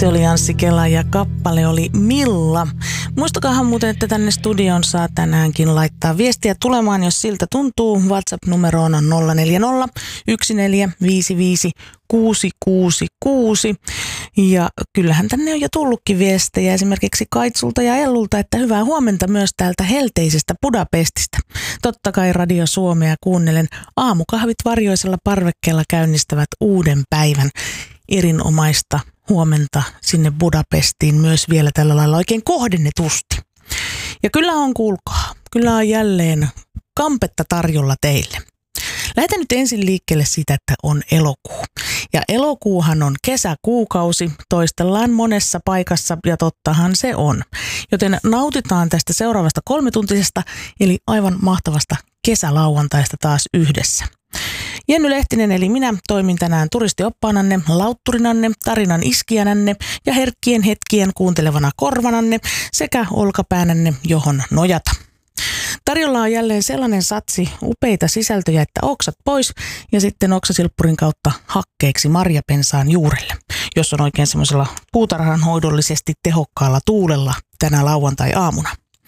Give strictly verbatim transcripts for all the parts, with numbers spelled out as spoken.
Se oli Anssi Kela ja kappale oli Milla. Muistakaahan muuten, että tänne studioon saa tänäänkin laittaa viestiä tulemaan, jos siltä tuntuu. WhatsApp-numero on nolla neljä nolla, yksi neljä viisi viisi, kuusi kuusi kuusi. Ja kyllähän tänne on jo tullutkin viestejä esimerkiksi Kaitsulta ja Ellulta, että hyvää huomenta myös täältä helteisestä Budapestista. Totta kai Radio Suomea kuunnellen aamukahvit varjoisella parvekkeella käynnistävät uuden päivän. Erinomaista huomenta sinne Budapestiin myös vielä tällä lailla oikein kohdennetusti. Ja kyllä on, kuulkaa, kyllä on jälleen kampetta tarjolla teille. Lähdetään nyt ensin liikkeelle siitä, että on elokuu. Ja elokuuhan on kesäkuukausi, toistellaan monessa paikassa ja tottahan se on. Joten nautitaan tästä seuraavasta kolmetuntisesta eli aivan mahtavasta kesälauantaista taas yhdessä. Jenny Lehtinen eli minä toimin tänään turistioppaananne, lautturinanne, tarinan iskijänänne ja herkkien hetkien kuuntelevana korvananne sekä olkapäänänne, johon nojata. Tarjolla on jälleen sellainen satsi upeita sisältöjä, että oksat pois ja sitten oksasilppurin kautta hakkeeksi marjapensaan juurelle, jos on oikein semmoisella puutarhanhoidollisesti tehokkaalla tuulella tänä lauantai-aamuna.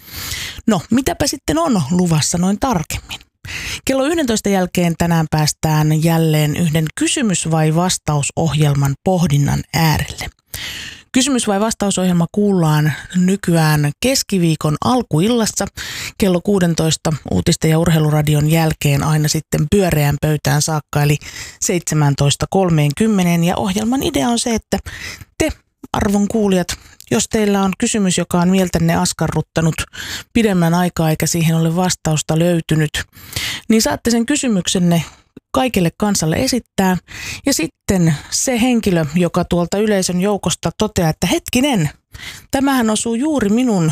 No, mitäpä sitten on luvassa noin tarkemmin? Kello yksitoista jälkeen tänään päästään jälleen yhden kysymys- vai vastausohjelman pohdinnan äärelle. Kysymys- vai vastausohjelma kuullaan nykyään keskiviikon alkuillassa kello kuusitoista uutisten ja urheiluradion jälkeen aina sitten pyöreään pöytään saakka eli seitsemäntoista kolmekymmentä. Ja ohjelman idea on se, että te arvon kuulijat, jos teillä on kysymys, joka on mieltänne askarruttanut pidemmän aikaa eikä siihen ole vastausta löytynyt, niin saatte sen kysymyksenne kaikille kansalle esittää. Ja sitten se henkilö, joka tuolta yleisön joukosta toteaa, että hetkinen, tämähän osuu juuri minun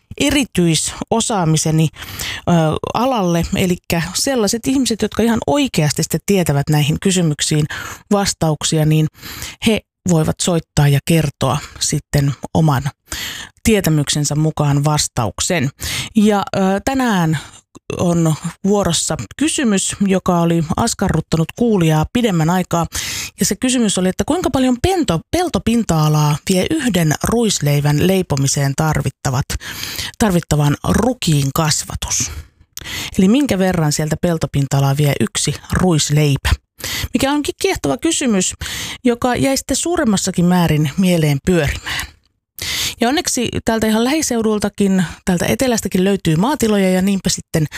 erityisosaamiseni ö, alalle, eli sellaiset ihmiset, jotka ihan oikeasti sitten tietävät näihin kysymyksiin vastauksia, niin he voivat soittaa ja kertoa sitten oman tietämyksensä mukaan vastauksen. Ja ö, tänään on vuorossa kysymys, joka oli askarruttanut kuulijaa pidemmän aikaa. Ja se kysymys oli, että kuinka paljon pento, peltopinta-alaa vie yhden ruisleivän leipomiseen tarvittavat, tarvittavan rukiin kasvatus. Eli minkä verran sieltä peltopinta-alaa vie yksi ruisleipä? Mikä onkin kiehtova kysymys, joka jäi sitten suuremmassakin määrin mieleen pyörimään. Ja onneksi täältä ihan lähiseudultakin, täältä etelästäkin löytyy maatiloja ja niinpä sitten